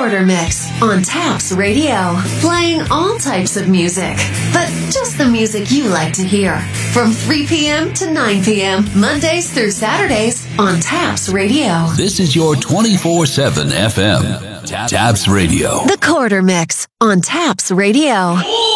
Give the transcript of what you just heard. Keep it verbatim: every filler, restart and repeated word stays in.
Quarter Mix on Taps Radio. Playing all types of music, but just the music you like to hear. From three p.m. to nine p.m. Mondays through Saturdays on Taps Radio. This is your twenty-four seven F M. Taps Radio. The Quarter Mix on Taps Radio.